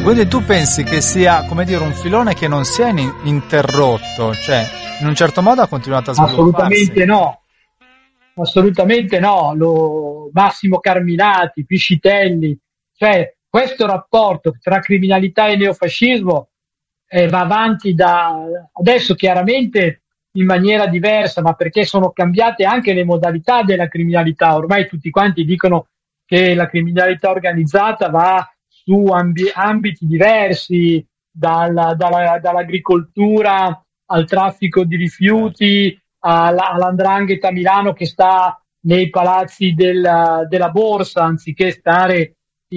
Quindi tu pensi che sia, come dire, un filone che non sia interrotto, cioè in un certo modo ha continuato a svilupparsi? Assolutamente no. Massimo Carminati, Piscitelli, cioè questo rapporto tra criminalità e neofascismo va avanti da adesso, chiaramente in maniera diversa, ma perché sono cambiate anche le modalità della criminalità. Ormai tutti quanti dicono che la criminalità organizzata va su ambiti diversi, dall'agricoltura al traffico di Certo. rifiuti, all''ndrangheta a Milano che sta nei palazzi della borsa anziché stare.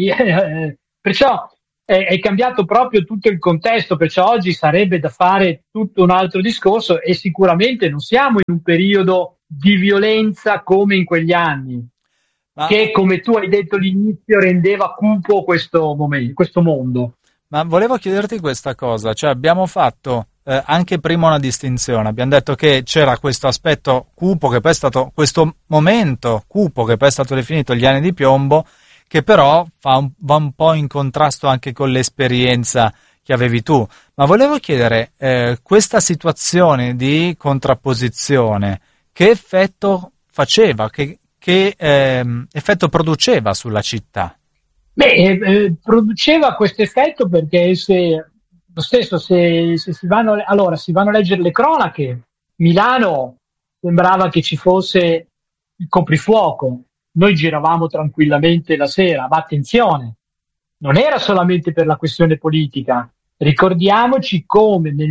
Perciò è cambiato proprio tutto il contesto, perciò oggi sarebbe da fare tutto un altro discorso e sicuramente non siamo in un periodo di violenza come in quegli anni, Ma che come tu hai detto all'inizio rendeva cupo questo momento, questo mondo. Ma volevo chiederti questa cosa, cioè abbiamo fatto anche prima una distinzione, abbiamo detto che c'era questo aspetto cupo che poi è stato, questo momento cupo che poi è stato definito gli anni di piombo, che però va un po' in contrasto anche con l'esperienza che avevi tu. Ma volevo chiedere, questa situazione di contrapposizione, che effetto faceva, che effetto produceva sulla città? Beh, produceva questo effetto perché lo stesso se si vanno a leggere le cronache, Milano sembrava che ci fosse il coprifuoco, noi giravamo tranquillamente la sera, ma attenzione, non era solamente per la questione politica, ricordiamoci come nel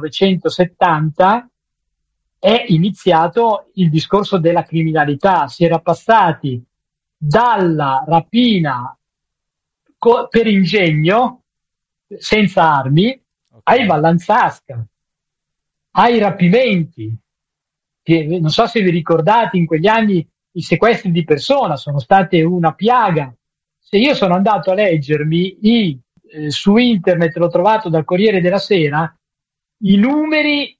1970 è iniziato il discorso della criminalità, si era passati dalla rapina per ingegno, senza armi, Ok. ai vallanzasca, ai rapimenti, che non so se vi ricordate, in quegli anni i sequestri di persona sono state una piaga. Se io sono andato a leggermi su internet, l'ho trovato dal Corriere della Sera, i numeri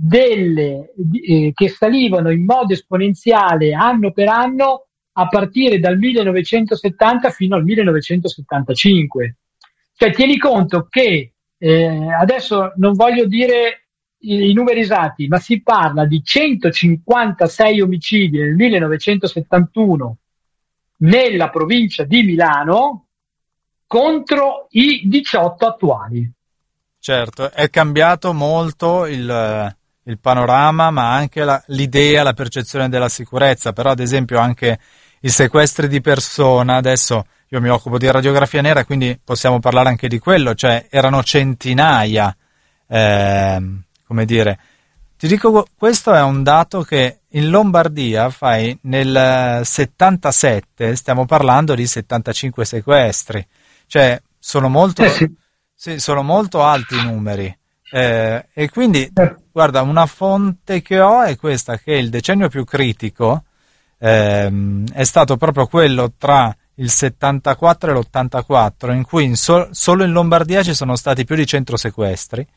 che salivano in modo esponenziale anno per anno a partire dal 1970 fino al 1975. Cioè, tieni conto che adesso non voglio dire i numeri esatti, ma si parla di 156 omicidi nel 1971 nella provincia di Milano contro i 18 attuali. Certo, è cambiato molto il panorama, ma anche l'idea, la percezione della sicurezza, però ad esempio anche i sequestri di persona, adesso io mi occupo di radiografia nera, quindi possiamo parlare anche di quello, cioè erano centinaia, come dire. Ti dico, questo è un dato che in Lombardia fai nel 77, stiamo parlando di 75 sequestri, cioè sono molto, Sì. sì, sono molto alti i numeri. E quindi, guarda, una fonte che ho è questa, che il decennio più critico è stato proprio quello tra il 74 e l'84, in cui solo in Lombardia ci sono stati più di 100 sequestri.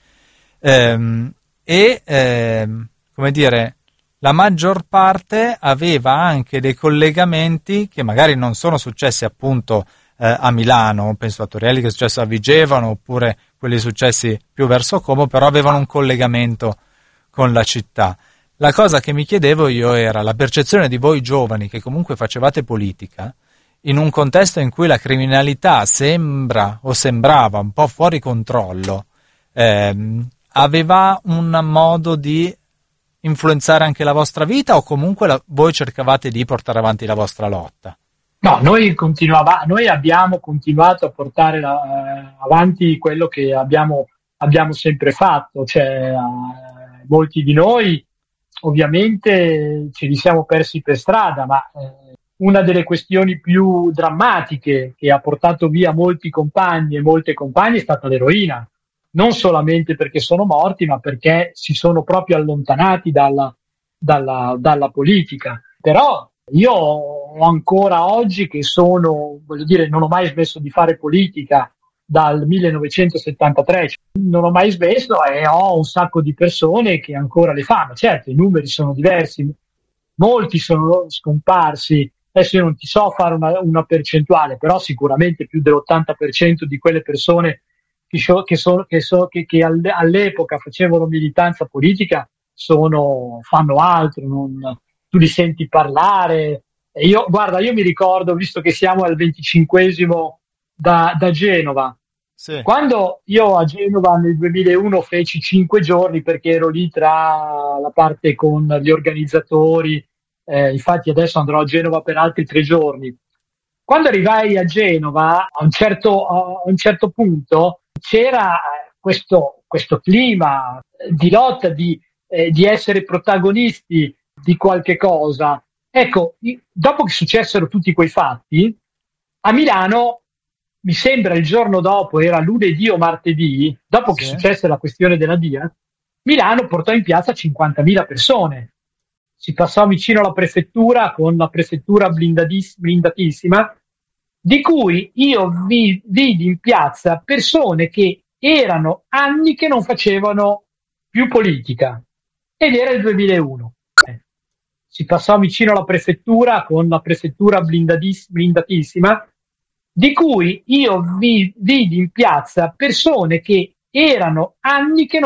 Come dire, la maggior parte aveva anche dei collegamenti che magari non sono successi appunto a Milano, penso a Torrielli che è successo a Vigevano, oppure quelli successi più verso Como, però avevano un collegamento con la città. La cosa che mi chiedevo io era la percezione di voi giovani che comunque facevate politica in un contesto in cui la criminalità sembra o sembrava un po' fuori controllo, aveva un modo di influenzare anche la vostra vita o comunque voi cercavate di portare avanti la vostra lotta? No, noi abbiamo continuato a portare avanti quello che abbiamo sempre fatto, cioè molti di noi ovviamente ce li siamo persi per strada, ma una delle questioni più drammatiche che ha portato via molti compagni e molte compagne è stata l'eroina, non solamente perché sono morti, ma perché si sono proprio allontanati dalla politica. Però io ho ancora oggi voglio dire, non ho mai smesso di fare politica dal 1973, non ho mai smesso e ho un sacco di persone che ancora le fanno. Certo, i numeri sono diversi, molti sono scomparsi. Adesso io non ti so fare una percentuale, però sicuramente più dell'80% di quelle persone che all'epoca facevano militanza politica fanno altro, tu li senti parlare. E guarda, io mi ricordo, visto che siamo al 25esimo da Genova, Sì, quando io a Genova nel 2001 feci 5 giorni perché ero lì tra la parte con gli organizzatori, infatti adesso andrò a Genova per altri 3 giorni. Quando arrivai a Genova, a un certo punto c'era questo clima di lotta, di essere protagonisti di qualche cosa. Ecco, dopo che successero tutti quei fatti, a Milano, mi sembra il giorno dopo, era lunedì o martedì, dopo che sì. successe la questione della DIA, Milano portò in piazza 50.000 persone. Si passò vicino alla prefettura con la prefettura blindatissima, di cui io vidi in piazza persone che erano anni che non facevano più politica, ed era il 2001. Si passò vicino alla prefettura con la prefettura blindatissima, di cui io vidi in piazza persone che erano anni che non